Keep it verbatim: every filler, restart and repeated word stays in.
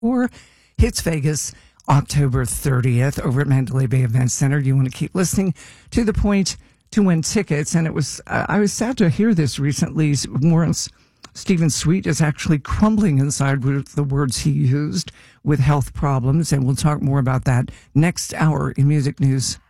or Hits Vegas October thirtieth over at Mandalay Bay Event Center. You want to keep listening to The Point to win tickets. And it was, uh, I was sad to hear this recently. Lawrence Stephen Sweet is actually crumbling inside with the words he used with health problems. And we'll talk more about that next hour in Music News.